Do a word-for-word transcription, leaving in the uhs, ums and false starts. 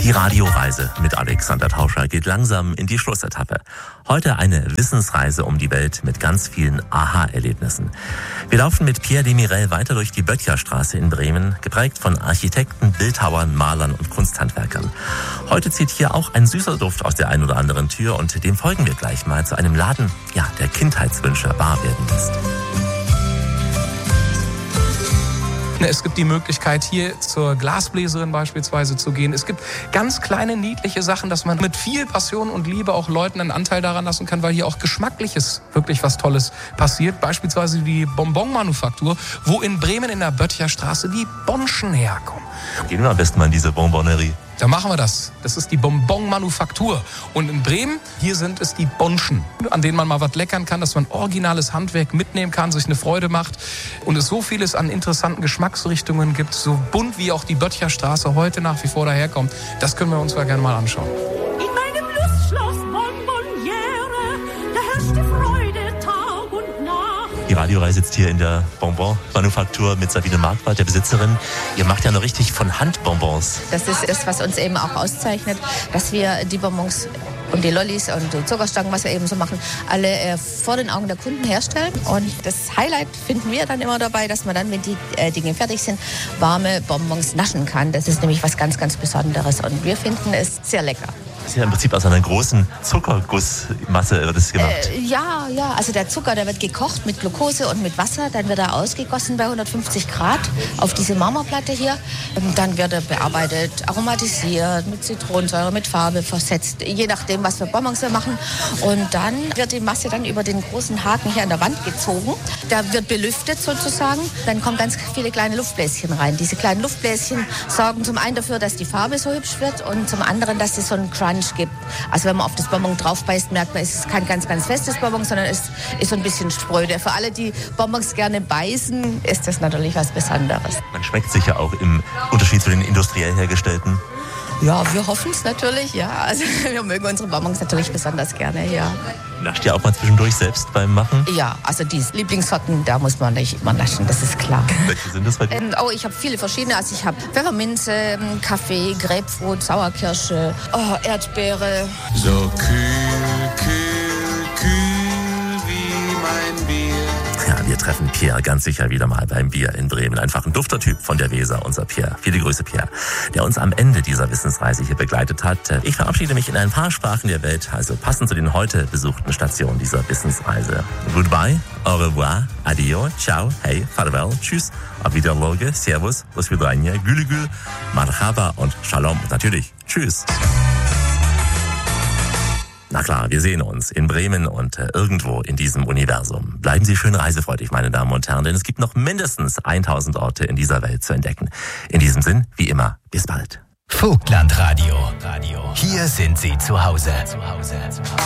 Die Radioreise mit Alexander Tauscher geht langsam in die Schlussetappe. Heute eine Wissensreise um die Welt mit ganz vielen Aha-Erlebnissen. Wir laufen mit Pierre Demirel weiter durch die Böttcherstraße in Bremen, geprägt von Architekten, Bildhauern, Malern und Kunsthandwerkern. Heute zieht hier auch ein süßer Duft aus der einen oder anderen Tür und dem folgen wir gleich mal zu einem Laden, ja, der Kindheitswünsche wahr werden lässt. Es gibt die Möglichkeit, hier zur Glasbläserin beispielsweise zu gehen. Es gibt ganz kleine, niedliche Sachen, dass man mit viel Passion und Liebe auch Leuten einen Anteil daran lassen kann, weil hier auch Geschmackliches wirklich was Tolles passiert. Beispielsweise die Bonbon-Manufaktur, wo in Bremen in der Böttcherstraße die Bonschen herkommen. Gehen wir am besten mal in diese Bonbonnerie. Da machen wir das. Das ist die Bonbon-Manufaktur. Und in Bremen, hier sind es die Bonschen, an denen man mal was leckern kann, dass man originales Handwerk mitnehmen kann, sich eine Freude macht. Und es so vieles an interessanten Geschmacksrichtungen gibt, so bunt wie auch die Böttcherstraße heute nach wie vor daherkommt. Das können wir uns mal gerne mal anschauen. In meinem Lustschloss Bonbonniere, da herrscht die Freude Tag und Nacht. Die Radioreise sitzt hier in der Bonbon-Manufaktur mit Sabine Marquardt, der Besitzerin. Ihr macht ja noch richtig von Hand Bonbons. Das ist das, was uns eben auch auszeichnet, dass wir die Bonbons und die Lollis und die Zuckerstangen, was wir eben so machen, alle äh, vor den Augen der Kunden herstellen. Und das Highlight finden wir dann immer dabei, dass man dann, wenn die äh, Dinge fertig sind, warme Bonbons naschen kann. Das ist nämlich was ganz, ganz Besonderes. Und wir finden es sehr lecker. Das ist ja im Prinzip aus einer großen Zuckergussmasse wird das gemacht. Äh, ja, ja, also der Zucker, der wird gekocht mit Glucose und mit Wasser. Dann wird er ausgegossen bei hundertfünfzig Grad auf diese Marmorplatte hier. Und dann wird er bearbeitet, aromatisiert, mit Zitronensäure, mit Farbe versetzt, je nachdem, was für Bonbons wir machen. Und dann wird die Masse dann über den großen Haken hier an der Wand gezogen. Da wird belüftet sozusagen. Dann kommen ganz viele kleine Luftbläschen rein. Diese kleinen Luftbläschen sorgen zum einen dafür, dass die Farbe so hübsch wird und zum anderen, dass es so einen Crunch gibt. Also wenn man auf das Bonbon drauf beißt, merkt man, es ist kein ganz, ganz festes Bonbon, sondern es ist so ein bisschen spröde. Für alle, die Bonbons gerne beißen, ist das natürlich was Besonderes. Man schmeckt sich ja auch im Unterschied zu den industriell hergestellten. Ja, wir hoffen es natürlich, ja. Also wir mögen unsere Bonbons natürlich besonders gerne, ja. Nascht ihr auch mal zwischendurch selbst beim Machen? Ja, also die Lieblingssorten, da muss man nicht immer naschen, das ist klar. Welche sind das bei dir? Ähm, oh, ich habe viele verschiedene. Also ich habe Pfefferminze, Kaffee, Grapefruit, Sauerkirsche, oh, Erdbeere. So kühl, kühl, kühl wie mein Bier. Ja, wir treffen Pierre ganz sicher wieder mal beim Bier in Bremen. Einfach ein dufter Typ von der Weser, unser Pierre. Viele Grüße, Pierre, der uns am Ende dieser Wissensreise hier begleitet hat. Ich verabschiede mich in ein paar Sprachen der Welt, also passend zu den heute besuchten Stationen dieser Wissensreise. Goodbye, au revoir, adio, ciao, hey, farewell, tschüss, auf Wiedersehen, servus, bis vidrania, gülü gül, marhaba und shalom. Und natürlich, tschüss. Na klar, wir sehen uns in Bremen und äh, irgendwo in diesem Universum. Bleiben Sie schön reisefreudig, meine Damen und Herren, denn es gibt noch mindestens tausend Orte in dieser Welt zu entdecken. In diesem Sinn, wie immer, bis bald. Vogtland Radio. Hier sind Sie zu Hause.